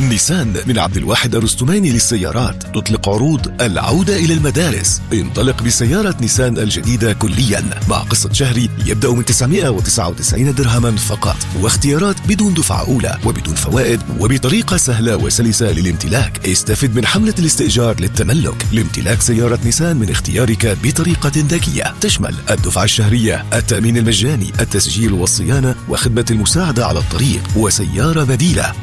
نيسان من عبد الواحد الرستماني للسيارات تطلق عروض العودة إلى المدارس. انطلق بسيارة نيسان الجديدة كليا مع قسط شهري يبدأ من 999 درهما فقط، واختيارات بدون دفعة أولى وبدون فوائد وبطريقة سهلة وسلسة للامتلاك. استفد من حملة الاستئجار للتملك لامتلاك سيارة نيسان من اختيارك بطريقة ذكية تشمل الدفعة الشهرية، التأمين المجاني، التسجيل والصيانة وخدمة المساعدة على الطريق، وسيارة بديلة.